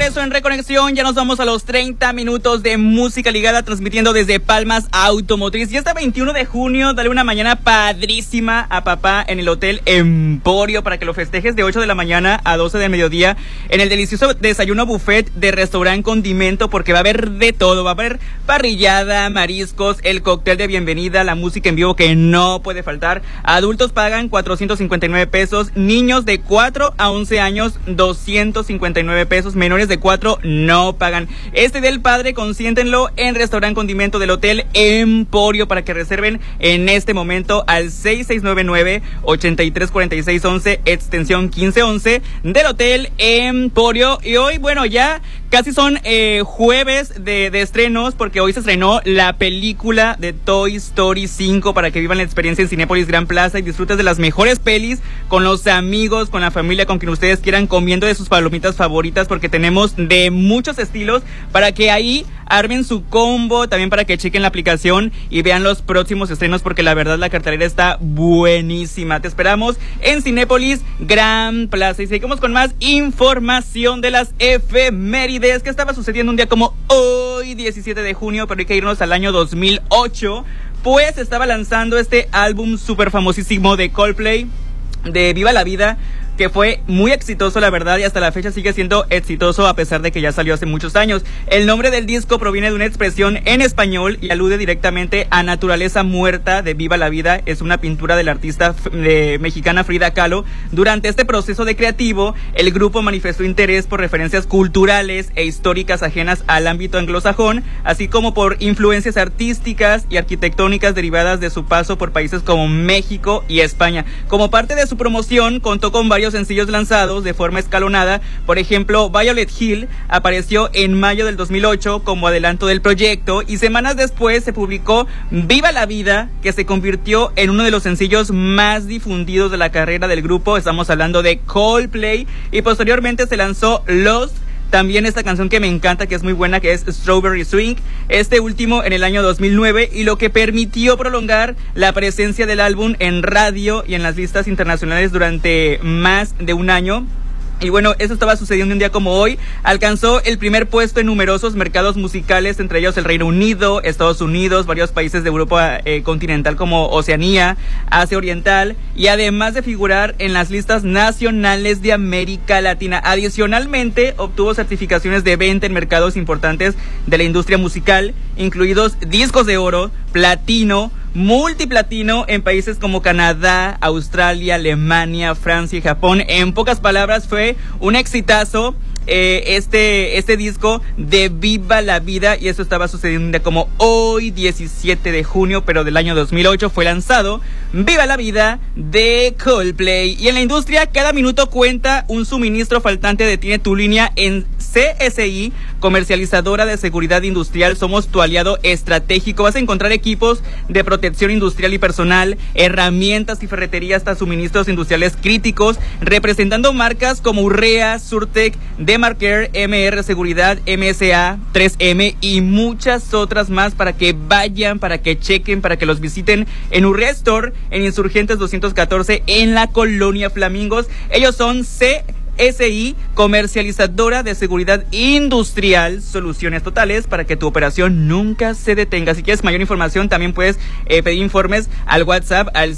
regreso en Reconexión, ya nos vamos a los 30 minutos de música ligada, transmitiendo desde Palmas Automotriz. Y este 21 de junio, dale una mañana padrísima a papá en el Hotel Emporio para que lo festejes de 8 de la mañana a 12 del mediodía en el delicioso desayuno buffet de Restaurant Condimento, porque va a haber de todo, va a haber parrillada, mariscos, el cóctel de bienvenida, la música en vivo que no puede faltar. Adultos pagan 459 pesos, niños de 4 a 11 años 259 pesos, menores de 4 no pagan. Este del padre, consiéntenlo en Restaurant Condimento del Hotel Emporio para que reserven en este momento al 6699-834611, extensión 1511 del Hotel Emporio. Y hoy, bueno, ya casi son jueves de estrenos, porque hoy se estrenó la película de Toy Story 5 para que vivan la experiencia en Cinépolis Gran Plaza y disfrutes de las mejores pelis con los amigos, con la familia, con quien ustedes quieran, comiendo de sus palomitas favoritas, porque tenemos de muchos estilos para que ahí armen su combo, también para que chequen la aplicación y vean los próximos estrenos, porque la verdad la cartelera está buenísima. Te esperamos en Cinépolis Gran Plaza. Y seguimos con más información de las efemérides que estaba sucediendo un día como hoy, 17 de junio, pero hay que irnos al año 2008, pues estaba lanzando este álbum súper famosísimo de Coldplay, de Viva la Vida, que fue muy exitoso, la verdad, y hasta la fecha sigue siendo exitoso a pesar de que ya salió hace muchos años. El nombre del disco proviene de una expresión en español y alude directamente a Naturaleza Muerta de Viva la Vida. Es una pintura de la artista mexicana Frida Kahlo. Durante este proceso de creativo, el grupo manifestó interés por referencias culturales e históricas ajenas al ámbito anglosajón, así como por influencias artísticas y arquitectónicas derivadas de su paso por países como México y España. Como parte de su promoción, contó con varios sencillos lanzados de forma escalonada. Por ejemplo, Violet Hill apareció en mayo del 2008 como adelanto del proyecto, y semanas después se publicó Viva la Vida, que se convirtió en uno de los sencillos más difundidos de la carrera del grupo. Estamos hablando de Coldplay. Y posteriormente se lanzó Lost, también esta canción que me encanta, que es muy buena, que es Strawberry Swing, este último en el año 2009, y lo que permitió prolongar la presencia del álbum en radio y en las listas internacionales durante más de un año. Y bueno, eso estaba sucediendo un día como hoy. Alcanzó el primer puesto en numerosos mercados musicales, entre ellos el Reino Unido, Estados Unidos, varios países de Europa continental como Oceanía, Asia Oriental, y además de figurar en las listas nacionales de América Latina. Adicionalmente, obtuvo certificaciones de venta en mercados importantes de la industria musical, incluidos discos de oro, platino, multiplatino en países como Canadá, Australia, Alemania, Francia y Japón. En pocas palabras, fue un exitazo este disco de Viva la Vida, y eso estaba sucediendo un día como hoy, 17 de junio, pero del año 2008 fue lanzado Viva la Vida de Coldplay. Y en la industria, cada minuto cuenta. Un suministro faltante detiene tu línea. En CSI, comercializadora de seguridad industrial, somos tu aliado estratégico. Vas a encontrar equipos de protección industrial y personal, herramientas y ferretería, hasta suministros industriales críticos, representando marcas como Urrea, Surtec, Demarcare, MR Seguridad, MSA, 3M y muchas otras más, para que vayan, para que chequen, para que los visiten en Urrea Store, en Insurgentes 214, en la Colonia Flamingos. Ellos son CSI, comercializadora de seguridad industrial, soluciones totales para que tu operación nunca se detenga. Si quieres mayor información, también puedes pedir informes al WhatsApp al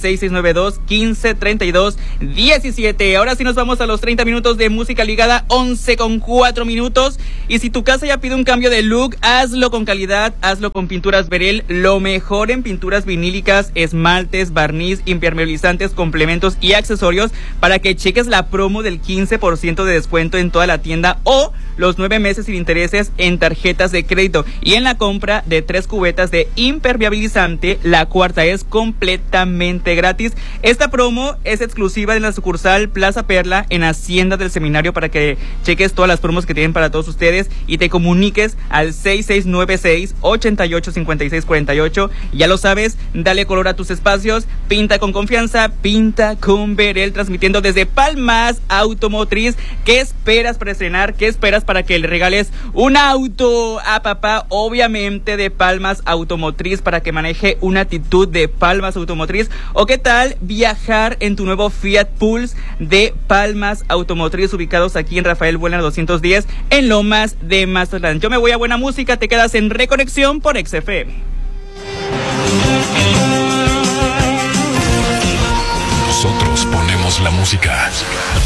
6692-1532-17. Ahora sí nos vamos a los 30 minutos de música ligada, 11:04 minutos. Y si tu casa ya pide un cambio de look, hazlo con calidad, hazlo con Pinturas Verel, lo mejor en pinturas vinílicas, esmaltes, barniz, impermeabilizantes, complementos y accesorios, para que cheques la promo del 15% de descuento en toda la tienda, o los 9 meses sin intereses en tarjetas de crédito. Y en la compra de 3 cubetas de impermeabilizante, la cuarta es completamente gratis. Esta promo es exclusiva de la sucursal Plaza Perla en Hacienda del Seminario, para que cheques todas las promos que tienen para todos ustedes y te comuniques al 6696-885648. Ya lo sabes, dale color a tus espacios, pinta con confianza, pinta con Verel, transmitiendo desde Palmas Automotriz. Automotriz. ¿Qué esperas para estrenar? ¿Qué esperas para que le regales un auto a papá? Obviamente de Palmas Automotriz, para que maneje una actitud de Palmas Automotriz. ¿O qué tal viajar en tu nuevo Fiat Pulse de Palmas Automotriz, ubicados aquí en Rafael Buelna 210 en Lomas de Mazatlán? Yo me voy a buena música, te quedas en Reconexión por XFM. Nosotros ponemos la música.